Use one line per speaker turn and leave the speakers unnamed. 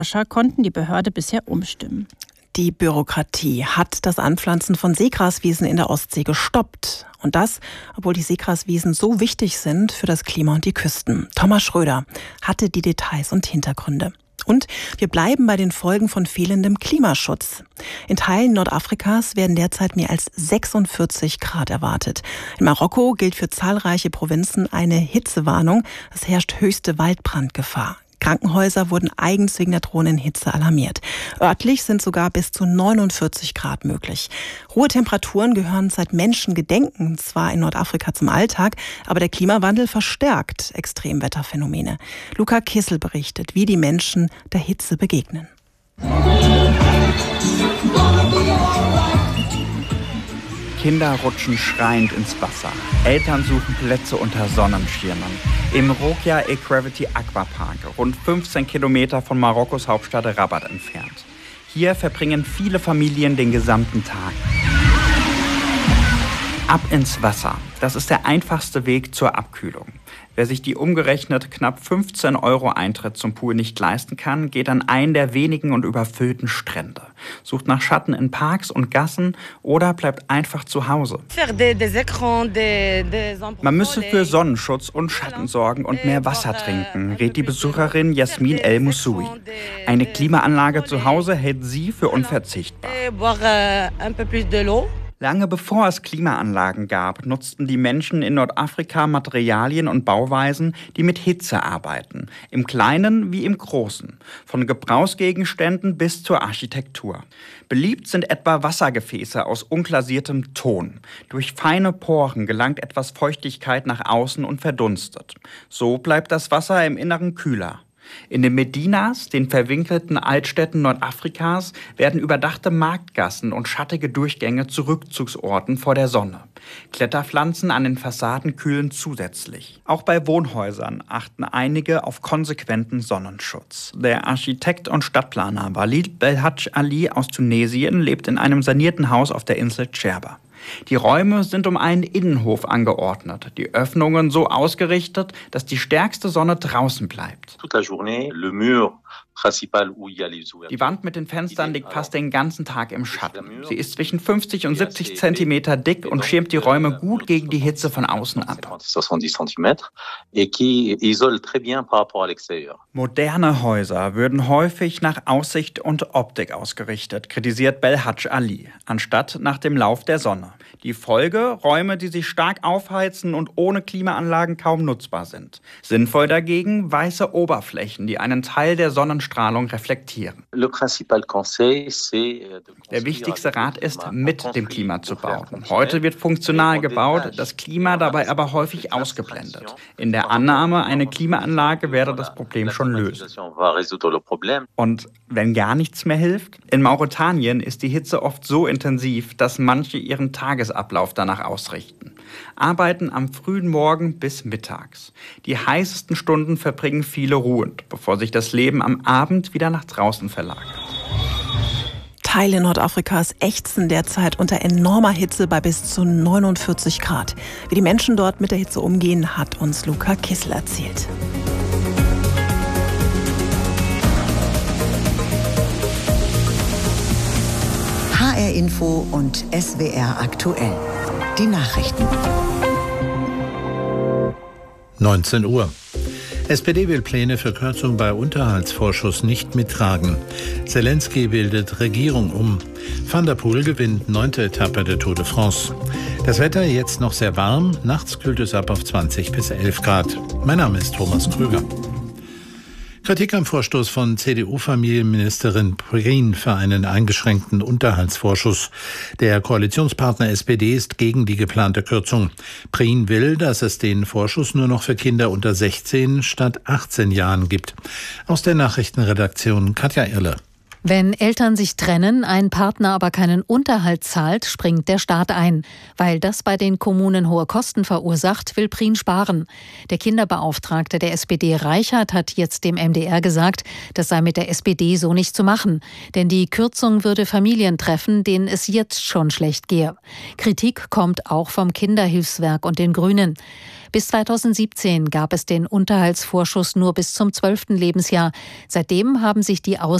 konnten die Behörde bisher umstimmen.
Die Bürokratie hat das Anpflanzen von Seegraswiesen in der Ostsee gestoppt. Und das, obwohl die Seegraswiesen so wichtig sind für das Klima und die Küsten. Thomas Schröder hatte die Details und Hintergründe. Und wir bleiben bei den Folgen von fehlendem Klimaschutz. In Teilen Nordafrikas werden derzeit mehr als 46 Grad erwartet. In Marokko gilt für zahlreiche Provinzen eine Hitzewarnung. Es herrscht höchste Waldbrandgefahr. Krankenhäuser wurden eigens wegen der drohenden Hitze alarmiert. Örtlich sind sogar bis zu 49 Grad möglich. Hohe Temperaturen gehören seit Menschengedenken zwar in Nordafrika zum Alltag, aber der Klimawandel verstärkt Extremwetterphänomene. Luca Kissel berichtet, wie die Menschen der Hitze begegnen.
Kinder rutschen schreiend ins Wasser. Eltern suchen Plätze unter Sonnenschirmen. Im Rokia Equavity Aquapark, rund 15 Kilometer von Marokkos Hauptstadt Rabat entfernt. Hier verbringen viele Familien den gesamten Tag. Ab ins Wasser. Das ist der einfachste Weg zur Abkühlung. Wer sich die umgerechnet knapp 15 € Eintritt zum Pool nicht leisten kann, geht an einen der wenigen und überfüllten Strände. Sucht nach Schatten in Parks und Gassen oder bleibt einfach zu Hause. Man müsse für Sonnenschutz und Schatten sorgen und mehr Wasser trinken, rät die Besucherin Jasmin El Moussoui. Eine Klimaanlage zu Hause hält sie für unverzichtbar. Lange bevor es Klimaanlagen gab, nutzten die Menschen in Nordafrika Materialien und Bauweisen, die mit Hitze arbeiten. Im Kleinen wie im Großen. Von Gebrauchsgegenständen bis zur Architektur. Beliebt sind etwa Wassergefäße aus unglasiertem Ton. Durch feine Poren gelangt etwas Feuchtigkeit nach außen und verdunstet. So bleibt das Wasser im Inneren kühler. In den Medinas, den verwinkelten Altstädten Nordafrikas, werden überdachte Marktgassen und schattige Durchgänge zu Rückzugsorten vor der Sonne. Kletterpflanzen an den Fassaden kühlen zusätzlich. Auch bei Wohnhäusern achten einige auf konsequenten Sonnenschutz. Der Architekt und Stadtplaner Walid Belhadj Ali aus Tunesien lebt in einem sanierten Haus auf der Insel Djerba. Die Räume sind um einen Innenhof angeordnet, die Öffnungen so ausgerichtet, dass die stärkste Sonne draußen bleibt. Die Wand mit den Fenstern liegt fast den ganzen Tag im Schatten. Sie ist zwischen 50 und 70 Zentimeter dick und schirmt die Räume gut gegen die Hitze von außen ab. Moderne Häuser würden häufig nach Aussicht und Optik ausgerichtet, kritisiert Belhadj Ali, anstatt nach dem Lauf der Sonne. Die Folge: Räume, die sich stark aufheizen und ohne Klimaanlagen kaum nutzbar sind. Sinnvoll dagegen weiße Oberflächen, die einen Teil der Sonnenstrahlung reflektieren. Der wichtigste Rat ist, mit dem Klima zu bauen. Heute wird funktional gebaut, das Klima dabei aber häufig ausgeblendet. In der Annahme, eine Klimaanlage werde das Problem schon lösen. Und wenn gar nichts mehr hilft? In Mauretanien ist die Hitze oft so intensiv, dass manche ihren Tagesablauf danach ausrichten. Arbeiten am frühen Morgen bis mittags. Die heißesten Stunden verbringen viele ruhend, bevor sich das Leben am Abend wieder nach draußen verlagert.
Teile Nordafrikas ächzen derzeit unter enormer Hitze bei bis zu 49 Grad. Wie die Menschen dort mit der Hitze umgehen, hat uns Luca Kissel erzählt.
HR Info und SWR aktuell. Die Nachrichten.
19 Uhr. SPD will Pläne für Kürzung bei Unterhaltsvorschuss nicht mittragen. Zelensky bildet Regierung um. Van der Poel gewinnt 9. Etappe der Tour de France. Das Wetter jetzt noch sehr warm. Nachts kühlt es ab auf 20 bis 11 Grad. Mein Name ist Thomas Krüger. Kritik am Vorstoß von CDU-Familienministerin Prien für einen eingeschränkten Unterhaltsvorschuss. Der Koalitionspartner SPD ist gegen die geplante Kürzung. Prien will, dass es den Vorschuss nur noch für Kinder unter 16 statt 18 Jahren gibt. Aus der Nachrichtenredaktion Katja Irle.
Wenn Eltern sich trennen, ein Partner aber keinen Unterhalt zahlt, springt der Staat ein. Weil das bei den Kommunen hohe Kosten verursacht, will Prien sparen. Der Kinderbeauftragte der SPD Reichert hat jetzt dem MDR gesagt, das sei mit der SPD so nicht zu machen. Denn die Kürzung würde Familien treffen, denen es jetzt schon schlecht gehe. Kritik kommt auch vom Kinderhilfswerk und den Grünen. Bis 2017 gab es den Unterhaltsvorschuss nur bis zum 12. Lebensjahr. Seitdem haben sich die